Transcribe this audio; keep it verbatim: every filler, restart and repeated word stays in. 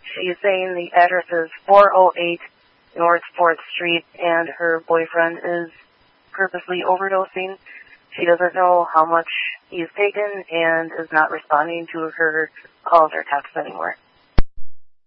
She's saying the address is four oh eight North fourth Street, and her boyfriend is purposely overdosing. She doesn't know how much he's taken and is not responding to her calls or texts anymore.